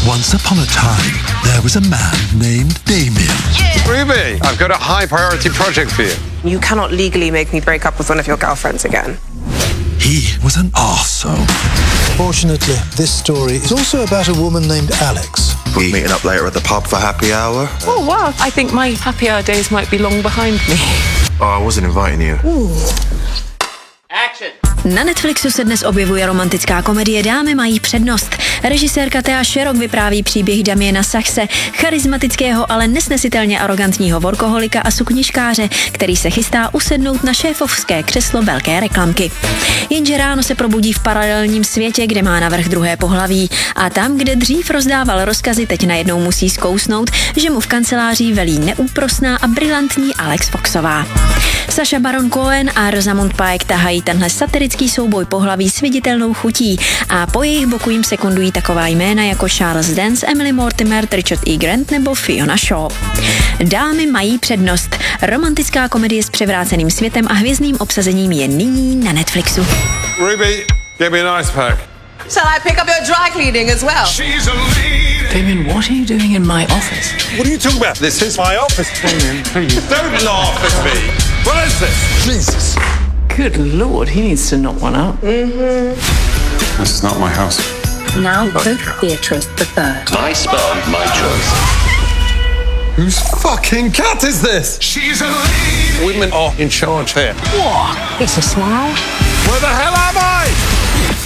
Once upon a time, there was a man named Damien. Yeah. Ruby, I've got a high priority project for you. You cannot legally make me break up with one of your girlfriends again. He was an arsehole. Fortunately, this story is also about a woman named Alex. We're meeting up later at the pub for happy hour. Oh, wow. I think my happy hour days might be long behind me. Oh, I wasn't inviting you. Action. Na Netflixu se dnes objevuje romantická komedie Dámy mají přednost. Režisérka Thea Sherrock vypráví příběh Damiena Saxe, charismatického, ale nesnesitelně arrogantního workoholika a sukničkáře, který se chystá usednout na šéfovské křeslo velké reklamky. Jenže ráno se probudí v paralelním světě, kde má navrch druhé pohlaví, a tam, kde dřív rozdával rozkazy, teď najednou musí zkousnout, že mu v kanceláři velí neúprosná a brilantní Alex Foxová. Sacha Baron Cohen a Rosamund Pike tahají tenhle satirický souboj pohlaví s viditelnou chutí a po jejich boku jim sekundují taková jména jako Charles Dance, Emily Mortimer, Richard E. Grant nebo Fiona Shaw. Dámy mají přednost. Romantická komedie s převráceným světem a hvězdným obsazením je nyní na Netflixu. Ruby, get me an ice pack. Shall I pick up your dry cleaning as well? She's a lady. Damien, what are you doing in my office? What are you talking about? This is my office. Damien, please. Don't laugh at me. What is this? Jesus. Good Lord, he needs to knock one up. This is not my house. Now Pope Beatrice III. My sperm, my choice. Whose fucking cat is this? She's a lady. Women are in charge here. It's a smile. Where the hell am I?